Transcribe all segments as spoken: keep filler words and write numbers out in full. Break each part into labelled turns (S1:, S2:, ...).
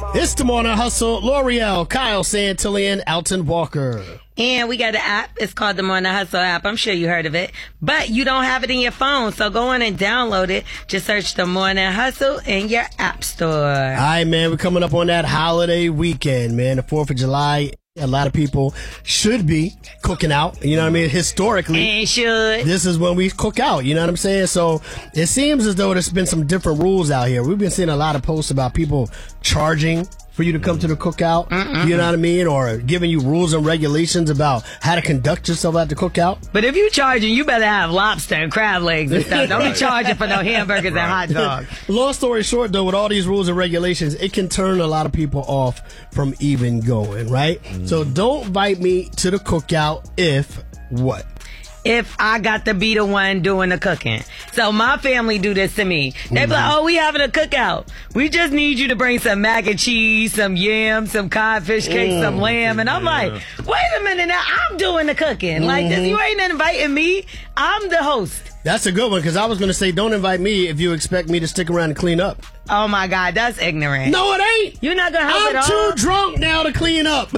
S1: It's the Morning Hustle. L'Oreal, Kyle Santillan, Alton Walker.
S2: And we got an app. It's called the Morning Hustle app. I'm sure you heard of it. But you don't have it in your phone. So go on and download it. Just search the Morning Hustle in your app store.
S1: All right, man. We're coming up on that holiday weekend, man. The fourth of July. A lot of people should be cooking out. You know what I mean? Historically.
S2: And should.
S1: This is when we cook out. You know what I'm saying? So it seems as though there's been some different rules out here. We've been seeing a lot of posts about people charging for you to come to the cookout. Mm-mm. You know what I mean? Or giving you rules and regulations about how to conduct yourself at the cookout.
S2: But if you charging, you better have lobster and crab legs and stuff. Don't be charging for no hamburgers right. and hot dogs.
S1: Long story short, though, with all these rules and regulations, it can turn a lot of people off from even going, right? Mm. So don't invite me to the cookout if what?
S2: If I got to be the one doing the cooking. So my family do this to me. They be like, oh, we having a cookout. We just need you to bring some mac and cheese, some yam, some codfish cake, mm, some lamb. And I'm yeah. like, wait a minute now, I'm doing the cooking. Mm-hmm. Like this, you ain't inviting me. I'm the host.
S1: That's a good one, because I was going to say, don't invite me if you expect me to stick around and clean up.
S2: Oh, my God, that's ignorant.
S1: No, it ain't.
S2: You're not going to help
S1: I'm
S2: at all?
S1: I'm too drunk now to clean up.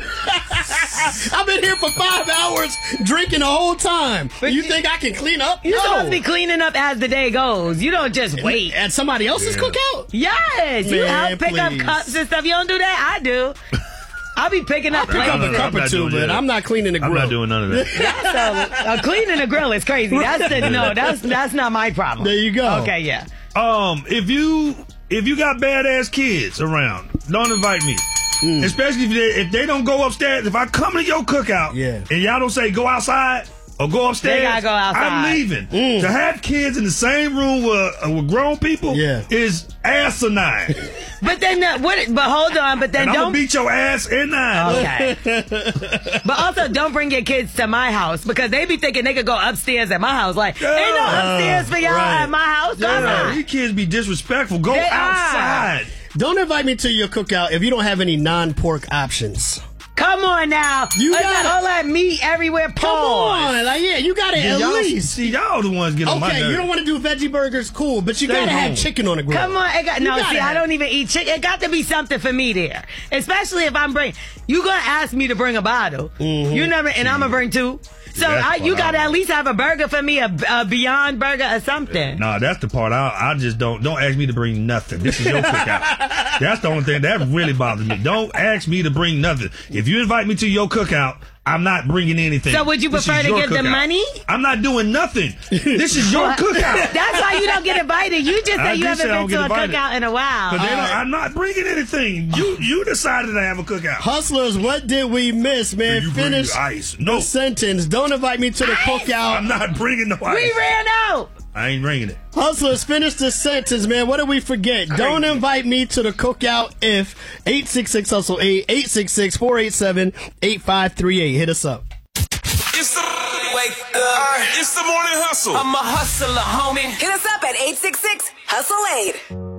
S1: I've been here for five hours drinking the whole time. But you, you think I can clean up?
S2: You're
S1: no.
S2: supposed to be cleaning up as the day goes. You don't just wait.
S1: At somebody else's yeah. cookout?
S2: Yes. Man, you help pick please. up cups and stuff. You don't do that? I do. I'll be picking up
S1: plates. Pick up a cup or two, but I'm not cleaning the grill.
S3: I'm not doing none of that.
S2: That's a, uh, cleaning the grill is crazy. That's the, no, that's that's not my problem.
S1: There you go.
S2: Okay, yeah.
S3: Um, if you if you got badass kids around, don't invite me. Mm. Especially if they, if they don't go upstairs. If I come to your cookout, yeah. and y'all don't say go outside or go upstairs,
S2: they gotta go outside.
S3: I'm leaving. Mm. To have kids in the same room with, uh, with grown people yeah. is asinine.
S2: But then, uh, what? But hold on. But then
S3: and
S2: don't
S3: I'm gonna beat your ass in nine.
S2: Okay. But also, don't bring your kids to my house, because they be thinking they could go upstairs at my house. Like, yeah. ain't no upstairs for y'all right. at my house.
S3: Yeah. These kids be disrespectful. Go they outside.
S1: Are. Don't invite me to your cookout if you don't have any non-pork options.
S2: Come on now. You got all that meat everywhere. Pause.
S1: Come on. Like, yeah, you got to
S3: yeah,
S1: at
S3: y'all,
S1: least.
S3: See, y'all the ones getting on my nerves.
S1: Okay, you don't want to do veggie burgers, cool, but you got to have chicken on the grill.
S2: Come on. It got, no, see, have. I don't even eat chicken. It got to be something for me there. Especially if I'm bringing, you going to ask me to bring a bottle. Mm-hmm. You never, and I'm going to bring two. So I, you got to at least have a burger for me, a, a Beyond Burger or something.
S3: No, nah, that's the part. I, I just don't, don't ask me to bring nothing. This is your cookout. That's the only thing that really bothers me. Don't ask me to bring nothing. If you invite me to your cookout, I'm not bringing anything.
S2: So would you prefer to give the money?
S3: I'm not doing nothing. This is your cookout.
S2: That's why you don't get invited. You just say you haven't been to a invited. cookout in a while.
S3: But uh, I'm not bringing anything. You you decided to have a cookout.
S1: Hustlers, what did we miss, man?
S3: You
S1: Finish
S3: ice. No.
S1: the sentence. Don't invite me to the
S2: ice?
S1: cookout.
S3: I'm not bringing no ice.
S2: We ran out.
S3: I ain't bringing it.
S1: Hustlers, finish the sentence, man. What did we forget? Crazy. Don't invite me to the cookout if eight six six hustle eight, eight six six, four eight seven, eight five three eight. Hit us up.
S4: It's the wake up. It's the Morning Hustle. I'm a hustler, homie.
S5: Hit us up at eight six six hustle eight.